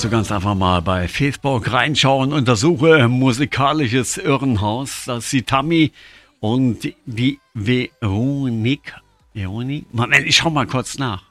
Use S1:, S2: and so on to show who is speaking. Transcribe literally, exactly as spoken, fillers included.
S1: kannst du ganz einfach mal bei Facebook reinschauen. Untersuche musikalisches Irrenhaus. Das ist die Tammy und die Veronik. Veronik? Moment, ich schau mal kurz nach.